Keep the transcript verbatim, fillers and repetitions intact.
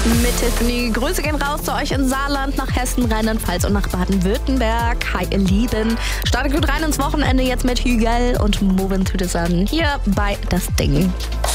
Mit Tiffany. Grüße gehen raus zu euch in Saarland, nach Hessen, Rheinland-Pfalz und nach Baden-Württemberg. Hi, ihr Lieben. Startet gut rein ins Wochenende jetzt mit Hügel und Moving to the Sun hier bei Das Ding.